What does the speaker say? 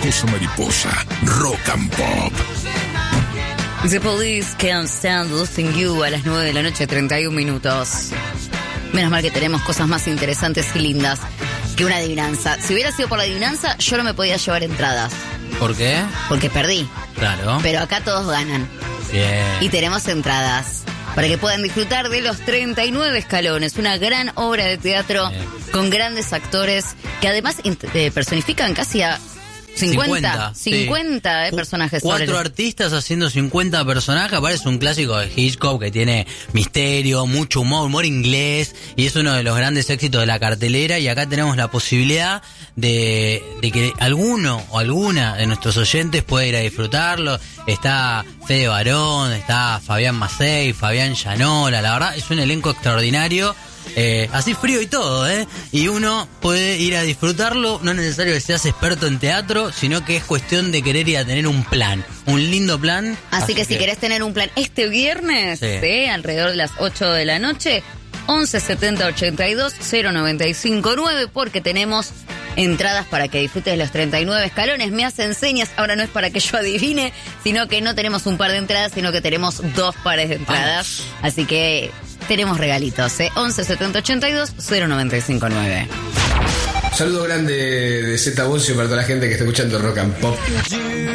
Cosa mariposa, rock and pop. The Police Can't Stand Losing You a las 9 de la noche, 31 minutos. Menos mal que tenemos cosas más interesantes y lindas que una adivinanza. Si hubiera sido por la adivinanza, yo no me podía llevar entradas. ¿Por qué? Porque perdí. Claro. Pero acá todos ganan. Bien. Y tenemos entradas para que puedan disfrutar de Los 39 Escalones, una gran obra de teatro con grandes actores que además personifican casi a 50 personajes. 4 artistas haciendo 50 personajes. Parece un clásico de Hitchcock que tiene misterio, mucho humor inglés, y es uno de los grandes éxitos de la cartelera. Y acá tenemos la posibilidad de que alguno o alguna de nuestros oyentes pueda ir a disfrutarlo. Está Fede Barón, está Fabián Macei, Fabián Llanola. La verdad es un elenco extraordinario. Así frío y todo, y uno puede ir a disfrutarlo. No es necesario que seas experto en teatro, sino que es cuestión de querer ir a tener un plan, un lindo plan. Así que si querés tener un plan este viernes, alrededor de las 8 de la noche, 11 70 82 095 9, porque tenemos entradas para que disfrutes de Los 39 Escalones. Me hacen señas, ahora no es para que yo adivine, sino que no tenemos un par de entradas, sino que tenemos 2 pares de entradas. Así que tenemos regalitos, 11 70 82 095 9. Un saludo grande de Zeta Bocio para toda la gente que está escuchando Rock and Pop.